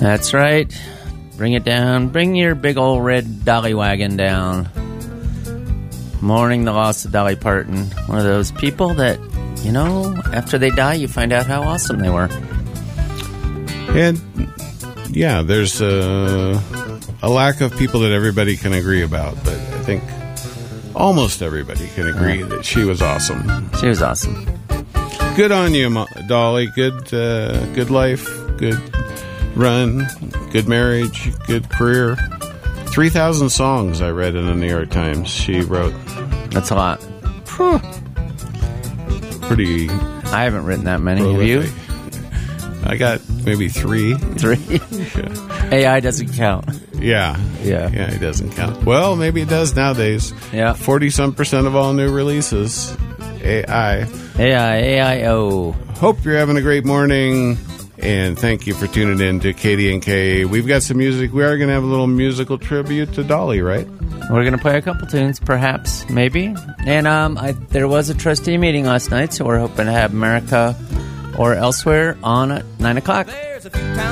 That's right. Bring it down. Bring your big old red dolly wagon down. Mourning the loss of Dolly Parton. One of those people that, you know, after they die, you find out how awesome they were. And, yeah, there's a lack of people that everybody can agree about, but I think almost everybody can agree that she was awesome. She was awesome. Good on you, Dolly. Good life, good run, good marriage, good career. 3,000 songs I read in the New York Times she wrote. That's a lot. Whew. Pretty. I haven't written that many. prolific. Have you? I got maybe 3. 3? Yeah. AI doesn't count. Yeah, it doesn't count. Well, maybe it does nowadays. Yeah. 40-some% of all new releases. AI. AIO. Hope you're having a great morning, and thank you for tuning in to KDNK. We've got some music. We are going to have a little musical tribute to Dolly, right? We're going to play a couple tunes, perhaps, maybe. And there was a trustee meeting last night, so we're hoping to have America or Elsewhere on at 9 o'clock.